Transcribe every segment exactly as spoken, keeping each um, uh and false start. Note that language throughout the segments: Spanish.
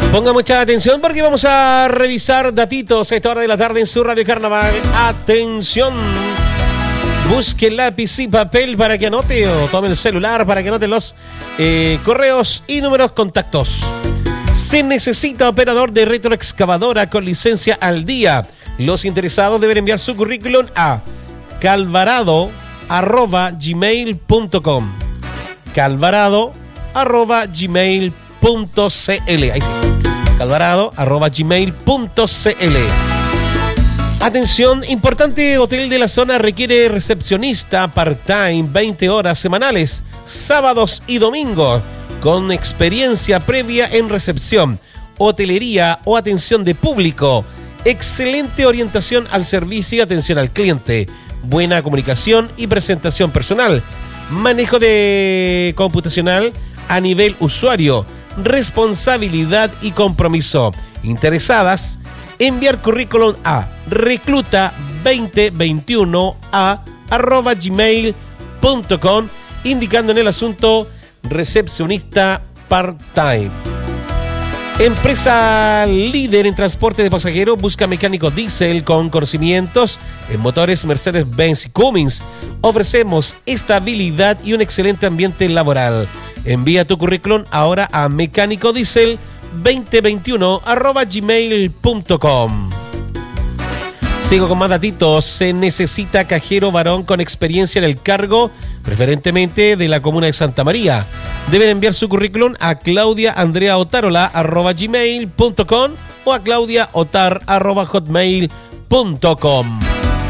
Ponga mucha atención porque vamos a revisar datitos a esta hora de la tarde en su Radio Carnaval. Atención. Busque lápiz y papel para que anote o tome el celular para que anote los eh, correos y números contactos. Se necesita operador de retroexcavadora con licencia al día. Los interesados deben enviar su currículum a calvarado arroba gmail punto com. calvarado arroba gmail punto cl. Ahí sí. calvarado arroba gmail punto cl. Atención, importante hotel de la zona requiere recepcionista part-time, veinte horas semanales, sábados y domingos, con experiencia previa en recepción, hotelería o atención de público, excelente orientación al servicio y atención al cliente, buena comunicación y presentación personal, manejo de computacional a nivel usuario, responsabilidad y compromiso. Interesadas, enviar currículum a recluta veinte veintiuno a arroba gmail punto com indicando en el asunto recepcionista part-time. Empresa líder en transporte de pasajeros busca mecánico diésel con conocimientos en motores Mercedes-Benz y Cummins. Ofrecemos estabilidad y un excelente ambiente laboral. Envía tu currículum ahora a mecánico diésel veinte veintiuno arroba gmail punto com. Sigo con más datitos. Se necesita cajero varón con experiencia en el cargo, preferentemente de la comuna de Santa María. Deben enviar su currículum a claudia andrea otarola arroba gmail punto com o a claudia otar arroba hotmail punto com.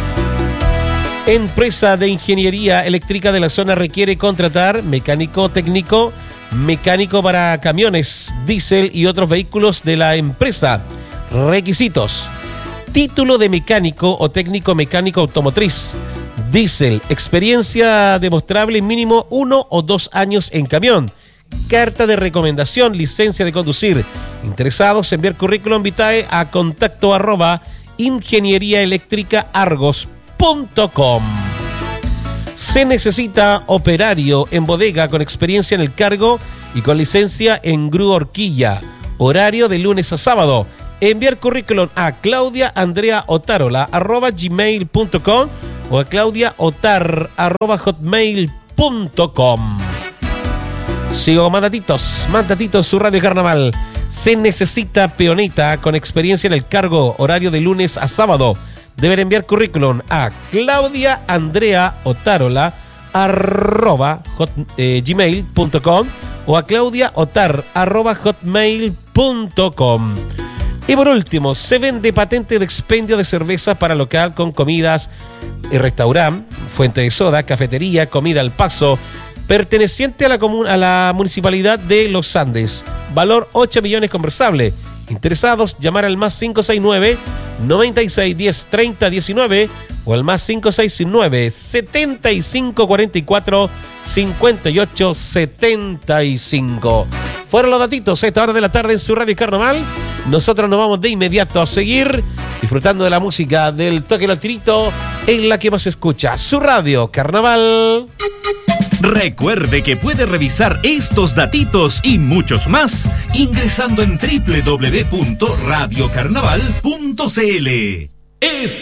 Empresa de ingeniería eléctrica de la zona requiere contratar mecánico técnico, mecánico para camiones, diésel y otros vehículos de la empresa. Requisitos: título de mecánico o técnico mecánico automotriz, diésel, experiencia demostrable mínimo uno o dos años en camión, carta de recomendación, licencia de conducir. Interesados, enviar currículum vitae a contacto arroba ingenieriaeléctricaargos punto com. Se necesita operario en bodega con experiencia en el cargo y con licencia en grúa horquilla. Horario de lunes a sábado. Enviar currículum a claudia andrea otarola arroba gmail punto com o a claudia otar arroba hotmail punto com. Sigo con más datitos, más datitos en su Radio Carnaval. Se necesita peoneta con experiencia en el cargo, horario de lunes a sábado. Deben enviar currículum a claudia andrea otarola arroba hot, eh, gmail punto com o a claudia otar arroba hotmail punto com. Y por último, se vende patente de expendio de cerveza para local con comidas y restaurante, fuente de soda, cafetería, comida al paso, perteneciente a la, comun- a la municipalidad de Los Andes. Valor ocho millones conversable. Interesados, llamar al más cinco seis nueve, noventa y seis, diez, treinta, diecinueve o al más cinco seis nueve, setenta y cinco cuarenta y cuatro, cincuenta y ocho setenta y cinco. Fueron los datitos a esta hora de la tarde en su Radio Carnaval. Nosotros nos vamos de inmediato a seguir disfrutando de la música del toque al tirito en la que más se escucha su Radio Carnaval. Recuerde que puede revisar estos datitos y muchos más ingresando en doble u doble u doble u punto radio carnaval punto c l. Es